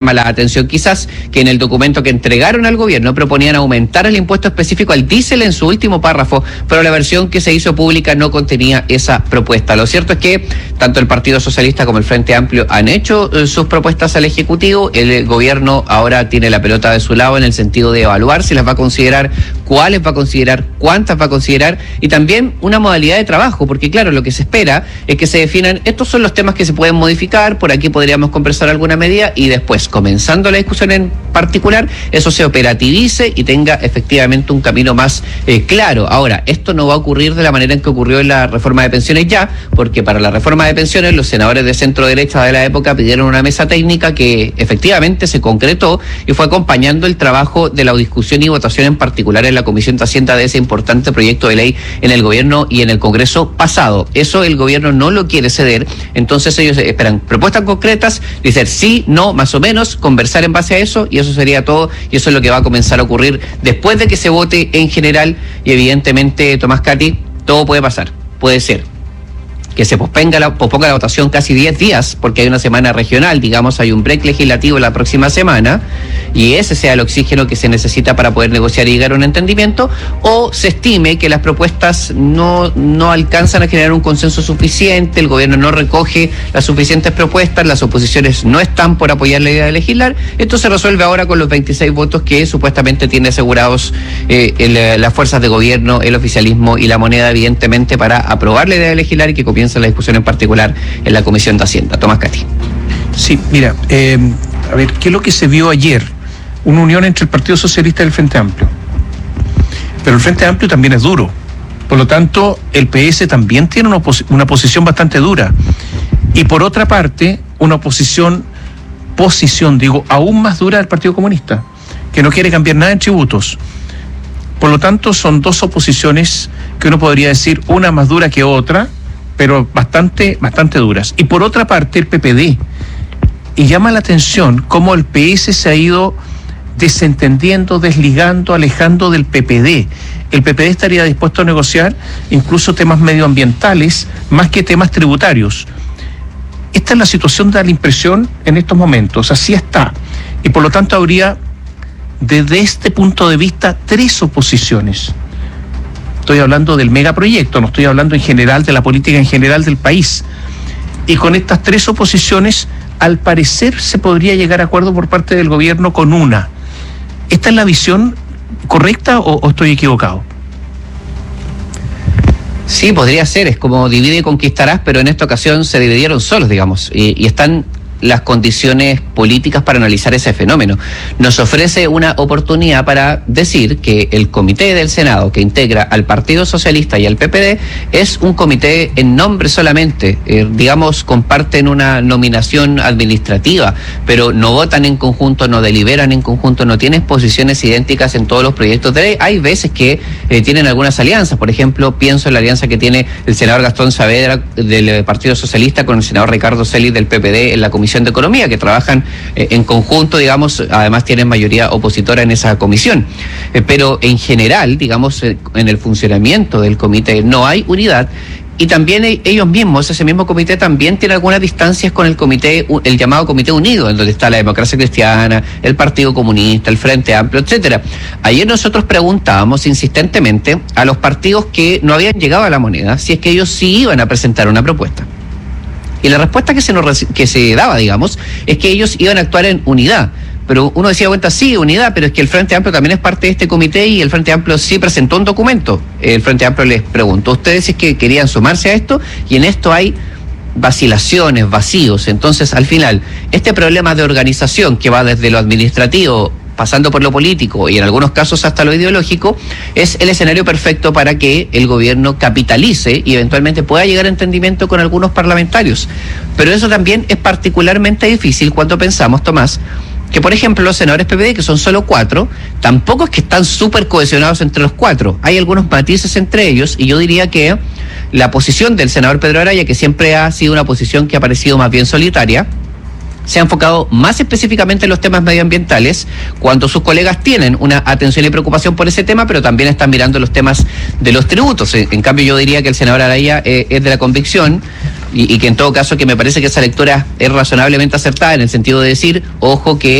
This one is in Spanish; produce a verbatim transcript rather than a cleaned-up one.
llama la atención quizás que en el documento que entregaron al gobierno proponían aumentar el impuesto específico al diésel en su último párrafo, pero la versión que se hizo pública no contenía esa propuesta. Lo cierto es que tanto el Partido Socialista como el Frente Amplio han hecho eh, sus propuestas al Ejecutivo. El gobierno ahora tiene la pelota de su lado en el sentido de evaluar si las va a considerar, cuáles va a considerar, cuántas va a considerar y también una modalidad de trabajo, porque claro, lo que se espera es que se definan, estos son los temas que se pueden modificar, por aquí podríamos conversar alguna medida y después, comenzando la discusión en particular, eso se operativice y tenga efectivamente un camino más eh, claro. Ahora, esto no va a ocurrir de la manera en que ocurrió en la reforma de pensiones ya, porque para la reforma de pensiones los senadores de centro derecha de la época pidieron una mesa técnica que efectivamente se concretó y fue acompañando el trabajo de la discusión y votación en particular en la Comisión de Hacienda de ese importante proyecto de ley en el gobierno y en el Congreso pasado. Eso el gobierno no lo quiere ceder, entonces ellos esperan propuestas concretas, dicen sí, no, más o menos, conversar en base a eso y eso sería todo, y eso es lo que va a comenzar a ocurrir después de que se vote en general. Y evidentemente, Tomás Cati, todo puede pasar, puede ser que se posponga la, posponga la votación casi diez días, porque hay una semana regional, digamos, hay un break legislativo la próxima semana, y ese sea el oxígeno que se necesita para poder negociar y llegar a un entendimiento, o se estime que las propuestas no, no alcanzan a generar un consenso suficiente, el gobierno no recoge las suficientes propuestas, las oposiciones no están por apoyar la idea de legislar. Esto se resuelve ahora con los veintiséis votos que supuestamente tiene asegurados eh, el, las fuerzas de gobierno, el oficialismo y la moneda, evidentemente, para aprobar la idea de legislar y que comience la discusión en particular en la Comisión de Hacienda. Tomás Cati. Sí, mira, eh, a ver, ¿qué es lo que se vio ayer? Una unión entre el Partido Socialista y el Frente Amplio. Pero el Frente Amplio también es duro. Por lo tanto, el P S también tiene una, opos- una posición bastante dura. Y por otra parte, una oposición, posición, digo, aún más dura del Partido Comunista, que no quiere cambiar nada en tributos. Por lo tanto, son dos oposiciones que uno podría decir, una más dura que otra, pero bastante, bastante duras. Y por otra parte, el P P D. Y llama la atención cómo el P S se ha ido desentendiendo, desligando, alejando del P P D. El P P D estaría dispuesto a negociar incluso temas medioambientales más que temas tributarios. Esta es la situación, da la impresión en estos momentos, así está. Y por lo tanto habría, desde este punto de vista, tres oposiciones. Estoy hablando del megaproyecto, no estoy hablando en general de la política en general del país. Y con estas tres oposiciones, al parecer se podría llegar a acuerdo por parte del gobierno con una. ¿Esta es la visión correcta o, o estoy equivocado? Sí, podría ser, es como divide y conquistarás, pero en esta ocasión se dividieron solos, digamos, y, y están las condiciones políticas para analizar ese fenómeno. Nos ofrece una oportunidad para decir que el comité del Senado que integra al Partido Socialista y al P P D es un comité en nombre solamente, eh, digamos, comparten una nominación administrativa, pero no votan en conjunto, no deliberan en conjunto, no tienen posiciones idénticas en todos los proyectos de ley. Hay veces que eh, tienen algunas alianzas, por ejemplo, pienso en la alianza que tiene el senador Gastón Saavedra del Partido Socialista con el senador Ricardo Celis del P P D en la Comisión de Economía, que trabajan eh, en conjunto, digamos, además tienen mayoría opositora en esa comisión. Eh, pero en general, digamos, eh, en el funcionamiento del comité no hay unidad. Y también ellos mismos, ese mismo comité también tiene algunas distancias con el comité, el llamado Comité Unido, en donde está la Democracia Cristiana, el Partido Comunista, el Frente Amplio, etcétera. Ayer nosotros preguntábamos insistentemente a los partidos que no habían llegado a la moneda si es que ellos sí iban a presentar una propuesta. Y la respuesta que se nos que se daba, digamos, es que ellos iban a actuar en unidad. Pero uno decía, cuenta, sí, unidad, pero es que el Frente Amplio también es parte de este comité y el Frente Amplio sí presentó un documento. El Frente Amplio les preguntó a ustedes si es que querían sumarse a esto, y en esto hay vacilaciones, vacíos. Entonces, al final, este problema de organización que va desde lo administrativo, pasando por lo político y en algunos casos hasta lo ideológico, es el escenario perfecto para que el gobierno capitalice y eventualmente pueda llegar a entendimiento con algunos parlamentarios. Pero eso también es particularmente difícil cuando pensamos, Tomás, que por ejemplo los senadores P P D, que son solo cuatro, tampoco es que están súper cohesionados entre los cuatro. Hay algunos matices entre ellos y yo diría que la posición del senador Pedro Araya, que siempre ha sido una posición que ha parecido más bien solitaria, se ha enfocado más específicamente en los temas medioambientales, cuando sus colegas tienen una atención y preocupación por ese tema, pero también están mirando los temas de los tributos. En cambio, yo diría que el senador Araya eh, es de la convicción, y, y que en todo caso que me parece que esa lectura es razonablemente acertada, en el sentido de decir, ojo que